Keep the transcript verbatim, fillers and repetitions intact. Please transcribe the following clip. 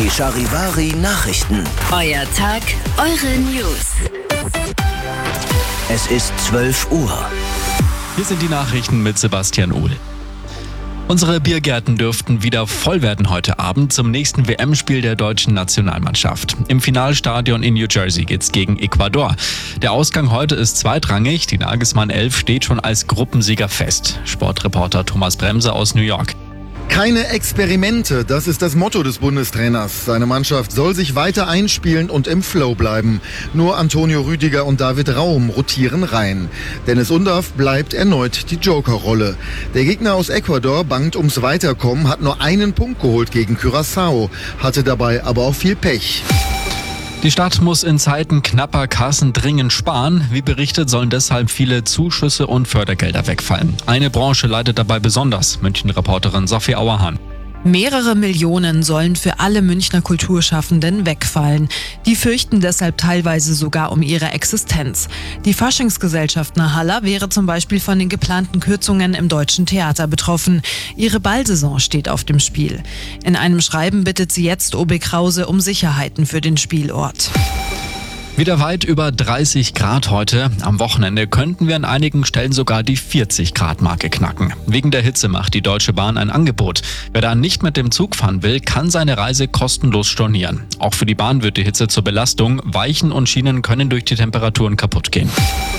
Die Charivari Nachrichten. Euer Tag, eure News. Es ist zwölf Uhr. Hier sind die Nachrichten mit Sebastian Uhl. Unsere Biergärten dürften wieder voll werden heute Abend zum nächsten W M-Spiel der deutschen Nationalmannschaft. Im Finalstadion in New Jersey geht's gegen Ecuador. Der Ausgang heute ist zweitrangig. Die Nagelsmann elf steht schon als Gruppensieger fest. Sportreporter Thomas Bremse aus New York. Keine Experimente, das ist das Motto des Bundestrainers. Seine Mannschaft soll sich weiter einspielen und im Flow bleiben. Nur Antonio Rüdiger und David Raum rotieren rein. Dennis Undav bleibt erneut die Joker-Rolle. Der Gegner aus Ecuador bangt ums Weiterkommen, hat nur einen Punkt geholt gegen Curaçao, hatte dabei aber auch viel Pech. Die Stadt muss in Zeiten knapper Kassen dringend sparen. Wie berichtet, sollen deshalb viele Zuschüsse und Fördergelder wegfallen. Eine Branche leidet dabei besonders, München-Reporterin Sophie Auerhahn. Mehrere Millionen sollen für alle Münchner Kulturschaffenden wegfallen. Die fürchten deshalb teilweise sogar um ihre Existenz. Die Faschingsgesellschaft Nahalla wäre zum Beispiel von den geplanten Kürzungen im Deutschen Theater betroffen. Ihre Ballsaison steht auf dem Spiel. In einem Schreiben bittet sie jetzt O B Krause um Sicherheiten für den Spielort. Wieder weit über dreißig Grad heute. Am Wochenende könnten wir an einigen Stellen sogar die vierzig Grad Marke knacken. Wegen der Hitze macht die Deutsche Bahn ein Angebot. Wer da nicht mit dem Zug fahren will, kann seine Reise kostenlos stornieren. Auch für die Bahn wird die Hitze zur Belastung. Weichen und Schienen können durch die Temperaturen kaputt gehen.